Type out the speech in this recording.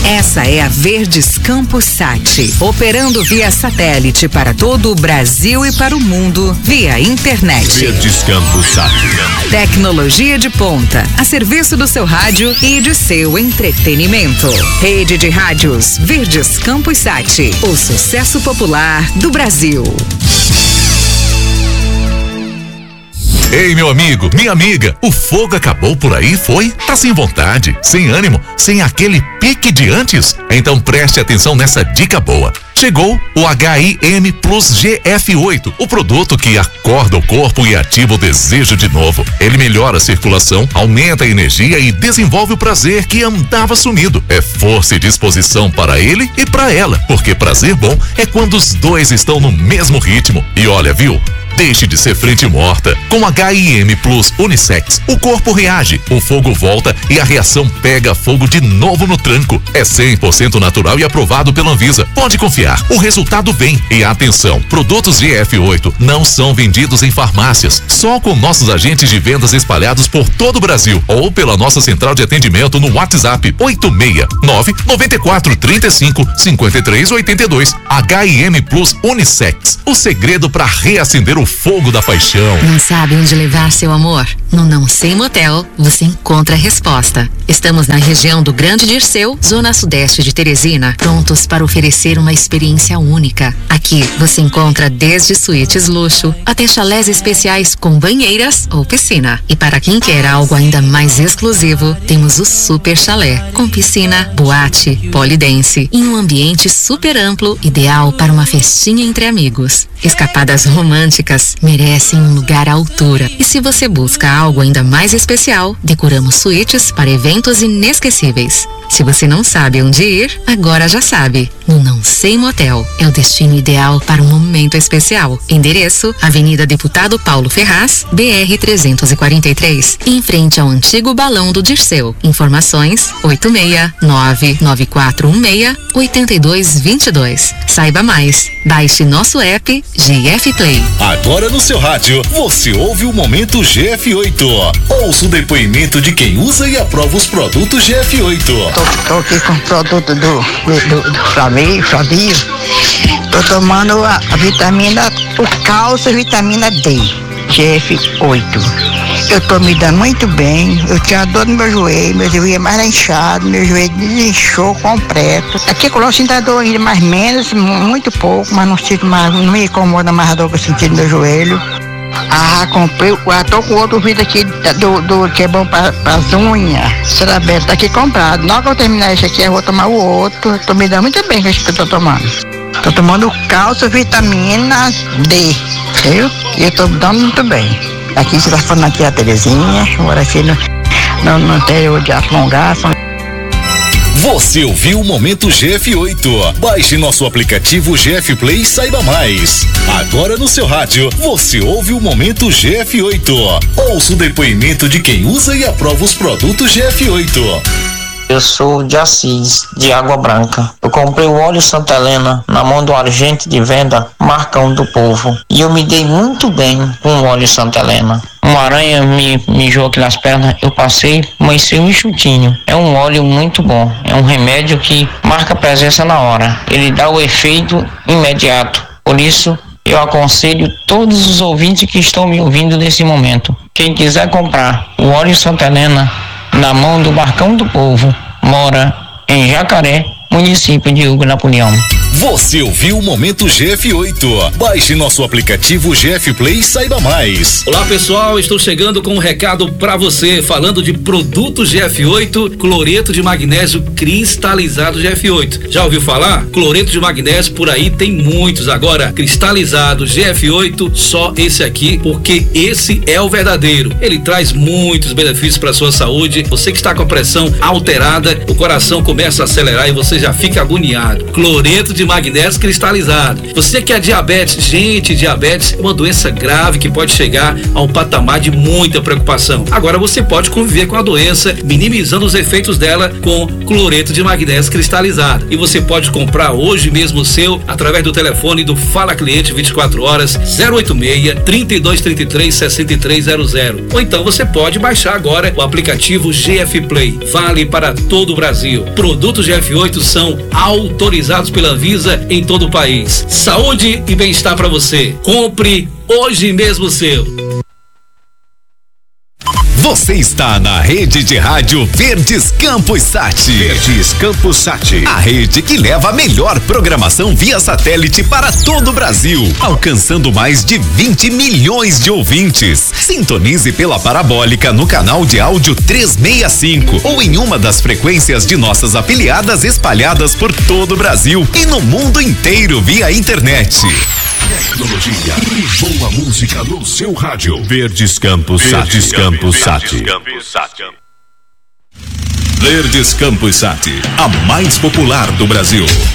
Essa é a Verdes Campos Sat, operando via satélite para todo o Brasil e para o mundo via internet. Verdes Campos Sat. Tecnologia de ponta, a serviço do seu rádio e de seu entretenimento. Rede de rádios Verdes Campos Sat, o sucesso popular do Brasil. Ei, meu amigo, minha amiga, o fogo acabou por aí, foi? Tá sem vontade, sem ânimo, sem aquele pique de antes? Então preste atenção nessa dica boa. Chegou o HIM Plus GF8, o produto que acorda o corpo e ativa o desejo de novo. Ele melhora a circulação, aumenta a energia e desenvolve o prazer que andava sumido. É força e disposição para ele e para ela, porque prazer bom é quando os dois estão no mesmo ritmo. E olha, viu? Deixe de ser frente morta. Com HIM Plus Unissex, o corpo reage, o fogo volta e a reação pega fogo de novo no tranco. É 100% natural e aprovado pela Anvisa. Pode confiar, o resultado vem. E atenção, produtos GF8 não são vendidos em farmácias, só com nossos agentes de vendas espalhados por todo o Brasil ou pela nossa central de atendimento no WhatsApp 869-9435-5382. HIM Plus Unissex, o segredo para reacender o fogo da paixão. Não sabe onde levar seu amor? No Não Sei Motel, você encontra a resposta. Estamos na região do Grande Dirceu, zona sudeste de Teresina, prontos para oferecer uma experiência única. Aqui você encontra desde suítes luxo até chalés especiais com banheiras ou piscina. E para quem quer algo ainda mais exclusivo, temos o Super Chalé, com piscina, boate, polidense, em um ambiente super amplo, ideal para uma festinha entre amigos. Escapadas românticas merecem um lugar à altura. E se você busca algo ainda mais especial, decoramos suítes para eventos inesquecíveis. Se você não sabe onde ir, agora já sabe. No Não Sei Motel é o destino ideal para um momento especial. Endereço: Avenida Deputado Paulo Ferraz, BR 343, em frente ao antigo Balão do Dirceu. Informações: 869-9416-8222. Saiba mais. Baixe nosso app GF Play. Agora no seu rádio, você ouve o Momento GF8. Ouça o depoimento de quem usa e aprova os produtos GF8. Tô aqui com o produto do Flavio. Tô tomando a vitamina, o cálcio e vitamina D, GF8. Eu tô me dando muito bem. Eu tinha dor no meu joelho ia mais inchado, meu joelho desinchou completo. Aqui com o ainda dor ainda mais menos, muito pouco, mas não sinto mais, não me incomoda mais a dor que eu senti no meu joelho. Comprei, tô com outro vídeo aqui do que é bom para as unhas. Será bem, tá aqui comprado. Na hora que eu terminar esse aqui, eu vou tomar o outro. Tô me dando muito bem com isso que eu tô tomando. Tô tomando cálcio, vitamina D, viu? E eu tô me dando muito bem. Aqui você tá falando aqui a Terezinha, agora aqui no interior de Aflongação. Você ouviu o Momento GF8. Baixe nosso aplicativo GF Play e saiba mais. Agora no seu rádio, você ouve o Momento GF8. Ouça o depoimento de quem usa e aprova os produtos GF8. Eu sou de Assis, de Água Branca. Eu comprei o óleo Santa Helena na mão do agente de venda Marcão do Povo. E eu me dei muito bem com o óleo Santa Helena. Uma aranha me mijou aqui nas pernas, eu passei, mas saiu enxutinho. É um óleo muito bom, é um remédio que marca presença na hora. Ele dá o efeito imediato. Por isso, eu aconselho todos os ouvintes que estão me ouvindo nesse momento. Quem quiser comprar o óleo Santa Helena na mão do Marcão do Povo, mora em Jacaré, município de Hugo Napoleão. Você ouviu o Momento GF8. Baixe nosso aplicativo GF Play e saiba mais. Olá pessoal, estou chegando com um recado para você, falando de produto GF8, cloreto de magnésio cristalizado GF8. Já ouviu falar? Cloreto de magnésio por aí tem muitos, agora cristalizado GF8, só esse aqui, porque esse é o verdadeiro. Ele traz muitos benefícios para sua saúde. Você que está com a pressão alterada, o coração começa a acelerar e você já fica agoniado. Cloreto de de magnésio cristalizado. Você que é diabetes, gente, diabetes é uma doença grave que pode chegar a um patamar de muita preocupação. Agora você pode conviver com a doença, minimizando os efeitos dela com cloreto de magnésio cristalizado. E você pode comprar hoje mesmo o seu através do telefone do Fala Cliente 24 horas 086-3233-6300. Ou então você pode baixar agora o aplicativo GF Play. Vale para todo o Brasil. Produtos GF8 são autorizados pela Anvisa em todo o país. Saúde e bem-estar para você. Compre hoje mesmo o seu. Você está na rede de rádio Verdes Campos Sat. Verdes Campos Sat. A rede que leva a melhor programação via satélite para todo o Brasil, alcançando mais de 20 milhões de ouvintes. Sintonize pela parabólica no canal de áudio 365 ou em uma das frequências de nossas afiliadas espalhadas por todo o Brasil e no mundo inteiro via internet. Tecnologia e boa música no seu rádio. Verdes Campos Sat. Verdes Campos Sat, a mais popular do Brasil.